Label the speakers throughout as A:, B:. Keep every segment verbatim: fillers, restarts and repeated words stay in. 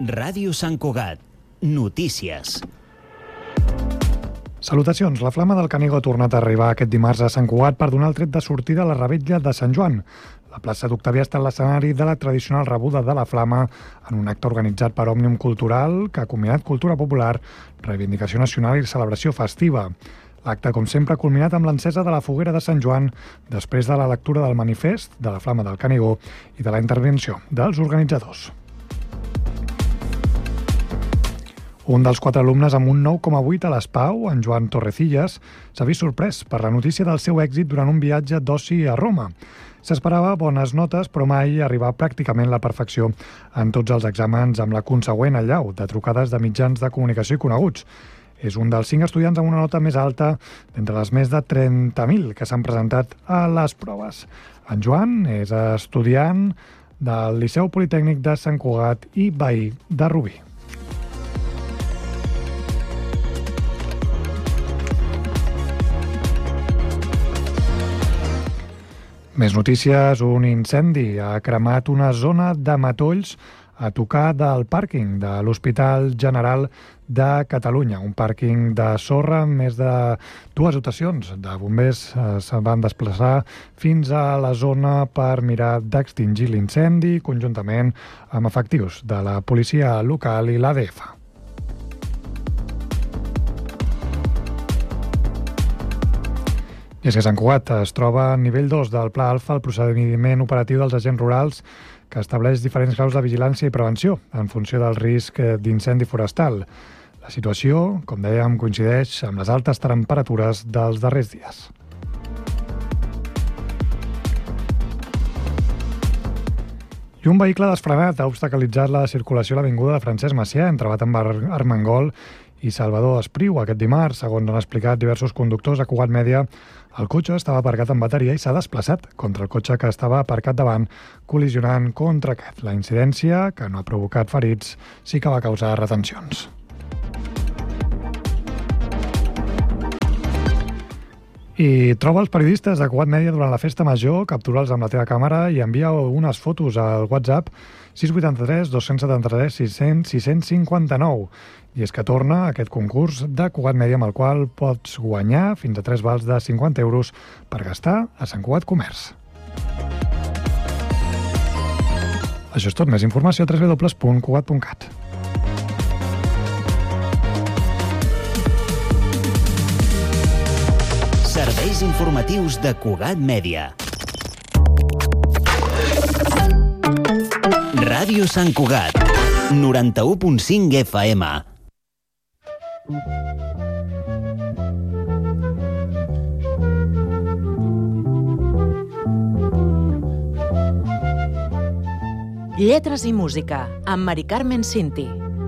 A: Ràdio Sant Cugat. Notícies.
B: Salutacions. La Flama del Canigó ha tornat a arribar aquest dimarts a Sant Cugat per donar el tret de sortida a la revetlla de Sant Joan. La plaça d'Octavià ha estat l'escenari de la tradicional rebuda de la Flama en un acte organitzat per Òmnium Cultural que ha combinat cultura popular, reivindicació nacional i celebració festiva. L'acte, com sempre, ha culminat amb l'encesa de la foguera de Sant Joan després de la lectura del manifest de la Flama del Canigó i de la intervenció dels organitzadors. Un dels quatre alumnes amb un nou coma vuit a l'S P A U, en Joan Torrecillas, s'ha vist sorprès per la notícia del seu èxit durant un viatge d'oci a Roma. S'esperava bones notes, però mai arribar pràcticament a la perfecció en tots els exàmens amb la consegüent allau de trucades de mitjans de comunicació i coneguts. És un dels cinc estudiants amb una nota més alta d'entre les més de trenta mil que s'han presentat a les proves. En Joan és estudiant del Liceu Politècnic de Sant Cugat i veí de Rubí. Més notícies. Un incendi ha cremat una zona de matolls a tocar del pàrquing de l'Hospital General de Catalunya. Un pàrquing de sorra amb més de dues dotacions de bombers se van desplaçar fins a la zona per mirar d'extingir l'incendi conjuntament amb efectius de la policia local i l'A D F. I és que Sant Cugat es troba a nivell dos del Pla Alfa, el procediment operatiu dels agents rurals que estableix diferents graus de vigilància i prevenció en funció del risc d'incendi forestal. La situació, com dèiem, coincideix amb les altes temperatures dels darrers dies. I un vehicle desfrenat ha obstaculitzat la circulació a l'avinguda de Francesc Macià entre Baten Armengol i Salvador Espriu aquest dimarts. Segons han explicat diversos conductors a Cugat Mèdia, el cotxe estava aparcat en bateria i s'ha desplaçat contra el cotxe que estava aparcat davant, col·lisionant contra aquest. La incidència, que no ha provocat ferits, sí que va causar retencions. I troba els periodistes de Cugat Mèdia durant la festa major, captura'ls amb la teva càmera i envia unes fotos al WhatsApp sis vuit tres dos set tres sis zero zero sis cinc nou. I és que torna aquest concurs de Cugat Mèdia amb el qual pots guanyar fins a tres vals de cinquanta euros per gastar a Sant Cugat Comerç. Això és tot. Més informació a w w w punt cugat punt cat.
A: Serveis informatius de Cugat Mèdia. Ràdio Sant Cugat, noranta-u punt cinc F M.
C: Lletres i música, amb Mari Carmen Cinti.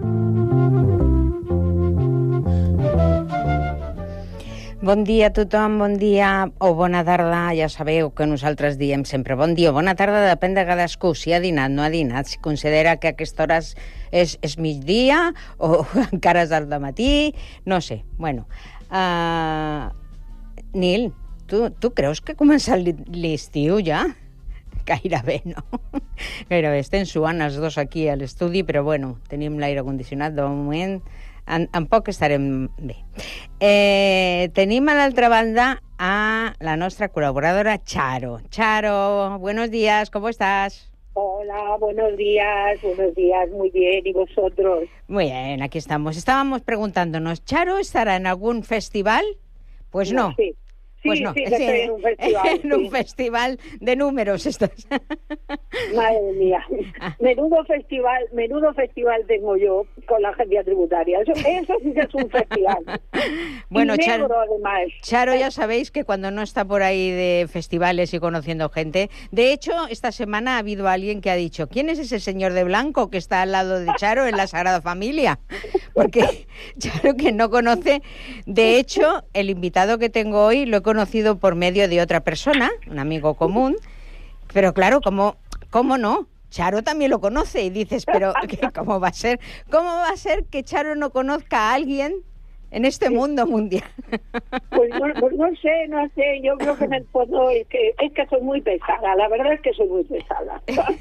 D: Bon dia a tothom, bon dia o bona tarda. Ja sabeu que nosaltres diem sempre bon dia o bona tarda, depèn de cadascú, si ha dinat, no ha dinat, si considera que a aquesta hora és, és, és migdia o encara és al dematí, no sé. Bueno, uh, Nil, tu, tu creus que ha començat l'estiu ja? Gairebé, no? Gairebé. Estem suant els dos aquí a l'estudi, però bueno, tenim l'aire condicionat de moment. En, en poc estarem bé. Eh, tenim a l'altra banda a la nostra colaboradora Charo. Charo, buenos días, ¿cómo estás?
E: Hola, buenos días, buenos días, muy bien, ¿y vosotros?
D: Muy bien, aquí estamos. Estábamos preguntándonos, ¿Charo estará en algún festival? Pues no.
E: no sí.
D: Pues
E: sí,
D: no,
E: sí, estoy en un festival.
D: En
E: sí.
D: un festival de números estás.
E: Madre mía. Menudo festival, menudo festival tengo yo con la agencia tributaria. Eso, eso sí que es un festival.
D: Bueno,
E: y
D: Charo,
E: negro, además.
D: Charo, ya sabéis que cuando no está por ahí de festivales y conociendo gente, de hecho, esta semana ha habido alguien que ha dicho, ¿quién es ese señor de blanco que está al lado de Charo en la Sagrada Familia? Porque Charo, que no conoce, de hecho, el invitado que tengo hoy lo he conocido por medio de otra persona, un amigo común, pero claro, ¿cómo, cómo no? Charo también lo conoce y dices, pero ¿cómo va a ser? ¿Cómo va a ser que Charo no conozca a alguien en este mundo mundial.
E: Pues no, pues no sé, no sé, yo creo que en el fondo es que, es que soy muy pesada, la verdad es que soy muy pesada.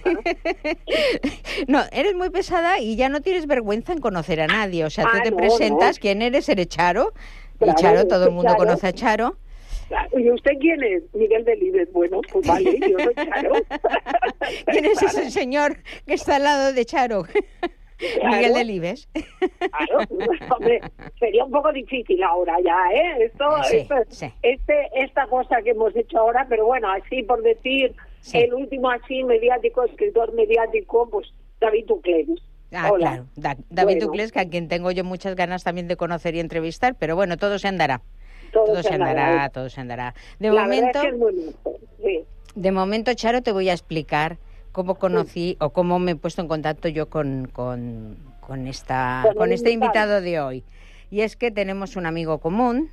D: No, eres muy pesada y ya no tienes vergüenza en conocer a nadie, o sea, tú
E: Ah,
D: te
E: no,
D: presentas,
E: no.
D: ¿quién eres? Eres Charo,
E: Claro,
D: y Charo, todo el
E: soy
D: mundo
E: Charo.
D: conoce a Charo.
E: ¿Y usted quién es? Miguel Delibes. Bueno, pues vale, yo soy Charo.
D: ¿Quién es
E: Claro,
D: ese señor que está al lado de Charo?
E: claro,
D: Miguel Delibes.
E: Claro, hombre, sería un poco difícil ahora ya, ¿eh? Esto,
D: Sí,
E: esto
D: sí.
E: este, esta cosa que hemos hecho ahora, pero bueno, así por decir,
D: Sí.
E: el último así mediático, escritor mediático, pues David Duclés.
D: Ah,
E: Hola.
D: claro, Da- David
E: Bueno.
D: Duclés, que a quien tengo yo muchas ganas también de conocer y entrevistar, pero bueno, todo se andará.
E: Todo
D: Todo
E: se
D: se
E: andará.
D: andará, todo se andará. De
E: La
D: momento,
E: verdad es que es muy lindo, sí.
D: de momento, Charo, te voy a explicar cómo conocí o cómo me he puesto en contacto yo con, con, con, esta,
E: Con el
D: con este
E: invitado.
D: invitado de hoy. Y es que tenemos un amigo común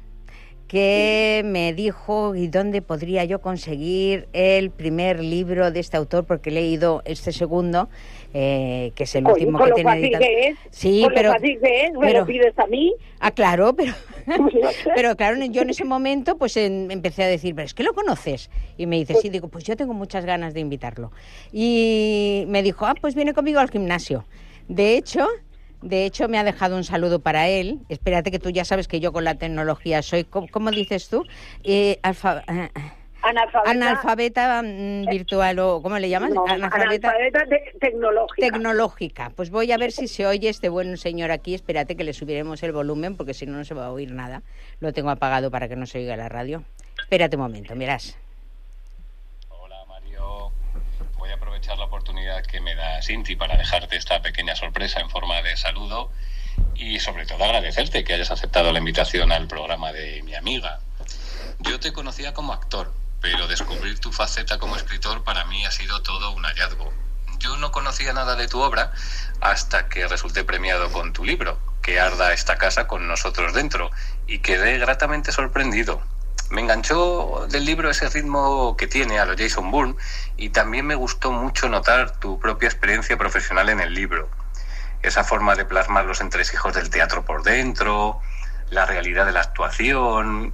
D: que me dijo y dónde podría yo conseguir el primer libro de este autor, porque he leído este segundo, eh, que es el
E: Oye,
D: último
E: con
D: que
E: lo
D: tiene
E: fácil
D: editado.
E: que es,
D: Sí,
E: con
D: pero,
E: lo fácil que es, me
D: pero-
E: lo pides a mí.
D: Ah, claro, pero,
E: No sé.
D: pero claro, yo en ese momento pues en- empecé a decir, pero es que lo conoces. Y me dice, sí, digo, pues yo tengo muchas ganas de invitarlo. Y me dijo, ah, pues viene conmigo al gimnasio. De hecho, de hecho me ha dejado un saludo para él. Espérate, que tú ya sabes que yo con la tecnología soy, ¿cómo, cómo dices tú? Eh, alfa- eh,
E: Analfabeta,
D: analfabeta mm, virtual, o ¿cómo le llamas?
E: no,
D: Analfabeta
E: analfabeta te- tecnológica.
D: tecnológica. Pues voy a ver si se oye este buen señor aquí. Espérate que le subiremos el volumen, porque si no, no se va a oír nada. Lo tengo apagado para que no se oiga la radio. Espérate un momento, mirás.
F: Hola Mario, voy a aprovechar la oportunidad que me da Cinti para dejarte esta pequeña sorpresa en forma de saludo y sobre todo agradecerte que hayas aceptado la invitación al programa de mi amiga. Yo te conocía como actor, pero descubrir tu faceta como escritor para mí ha sido todo un hallazgo. Yo no conocía nada de tu obra hasta que resulté premiado con tu libro, Que arda esta casa con nosotros dentro, y quedé gratamente sorprendido. Me enganchó del libro ese ritmo que tiene a lo Jason Bourne, y también me gustó mucho notar tu propia experiencia profesional en el libro. Esa forma de plasmar los entresijos del teatro por dentro, la realidad de la actuación